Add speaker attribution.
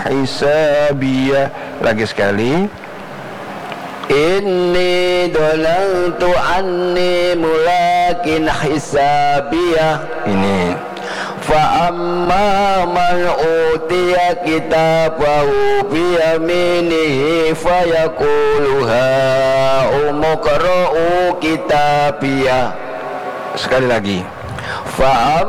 Speaker 1: hisabiyah. Lagi sekali.
Speaker 2: Inni dolantu anni mulakin hisabiyah.
Speaker 1: Ini
Speaker 2: Fa amma man utiya kitabahu biyaminihi fayaqulu ha umqra'u kitabiyah.
Speaker 1: sekali lagi.
Speaker 2: Fa